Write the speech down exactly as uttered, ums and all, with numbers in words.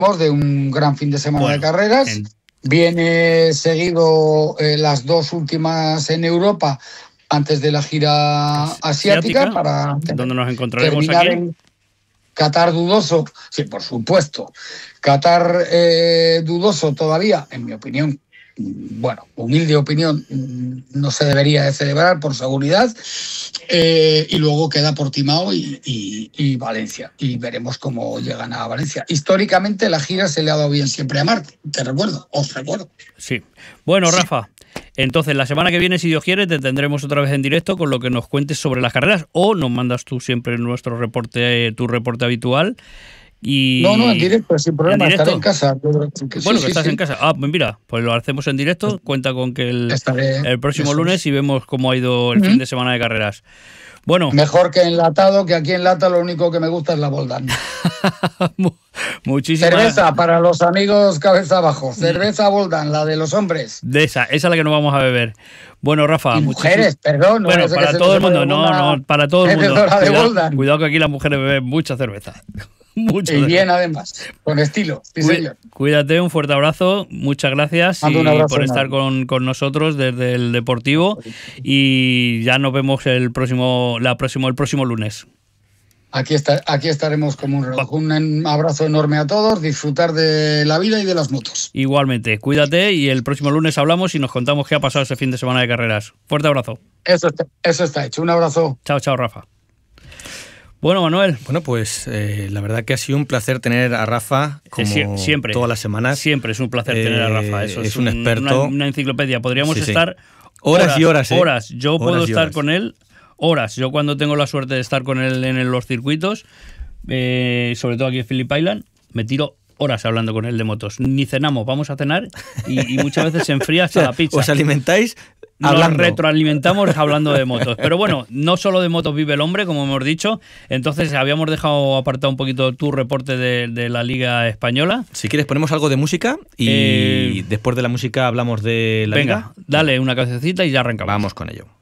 de un gran fin de semana bueno, de carreras. en... Viene seguido eh, las dos últimas en Europa antes de la gira asiática, asiática para donde nos encontraremos terminar aquí. en Qatar dudoso, sí, por supuesto. Qatar eh, dudoso todavía, en mi opinión, bueno, humilde opinión, no se debería de celebrar por seguridad, eh, y luego queda Portimao y, y, y Valencia, y veremos cómo llegan a Valencia. Históricamente la gira se le ha dado bien siempre a Marte, te recuerdo, os recuerdo. Sí. Bueno, sí. Rafa, entonces la semana que viene, si Dios quiere, te tendremos otra vez en directo con lo que nos cuentes sobre las carreras, o nos mandas tú siempre nuestro reporte, tu reporte habitual. Y... No, no, en directo, sin problema, ¿En estaré en casa. Que bueno, sí, que sí, estás sí. en casa. Ah, pues mira, pues lo hacemos en directo. Cuenta con que el, Estaré, el próximo eso lunes es. y vemos cómo ha ido el Uh-huh. fin de semana de carreras. Bueno. Mejor que enlatado, que aquí en lata lo único que me gusta es la Boldán. Muchísimas... Cerveza para los amigos cabeza abajo. Cerveza Boldán, la de los hombres. De esa, esa es la que nos vamos a beber. Bueno, Rafa. Y mujeres, muchísimas... perdón. No bueno, para todo el mundo, no, no, para todo el mundo. Cuidado, cuidado que aquí las mujeres beben mucha cerveza. Mucho y bien, además, con estilo. Sí, señor. Cuídate, un fuerte abrazo, muchas gracias y por estar con, con nosotros desde el Deportivo, y ya nos vemos el próximo, la próximo, el próximo lunes. Aquí, está, aquí estaremos como un reloj. Un abrazo enorme a todos, disfrutar de la vida y de las motos. Igualmente, cuídate y el próximo lunes hablamos y nos contamos qué ha pasado ese fin de semana de carreras. Fuerte abrazo. Eso está, eso está hecho, un abrazo. Chao, chao, Rafa. Bueno, Manuel. Bueno, pues eh, la verdad que ha sido un placer tener a Rafa como Sie- siempre, todas las semanas. Siempre es un placer eh, tener a Rafa. Eso es, es un, un Una, experto. una enciclopedia. Podríamos sí, estar sí. Horas, horas y horas. ¿eh? Horas. Yo horas puedo estar horas. con él horas. Yo cuando tengo la suerte de estar con él en los circuitos, eh, sobre todo aquí en Phillip Island, me tiro horas hablando con él de motos. Ni cenamos, vamos a cenar y, y muchas veces se enfría hasta la pizza. ¿Os alimentáis? Nos hablando. retroalimentamos hablando de motos. Pero bueno, no solo de motos vive el hombre, como hemos dicho. Entonces habíamos dejado apartado un poquito tu reporte de, de la Liga Española. Si quieres ponemos algo de música y eh, después de la música hablamos de la venga, Liga. Venga, dale una cancioncita y ya arrancamos. Vamos con ello.